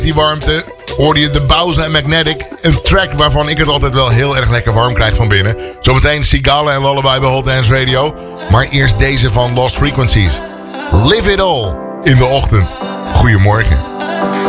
die warmte hoorde je de Bowser en Magnetic. Een track waarvan ik het altijd wel heel erg lekker warm krijg van binnen. Zometeen Sigala en Lullaby bij Hot Dance Radio. Maar eerst deze van Lost Frequencies. Live It All in de ochtend. Goedemorgen.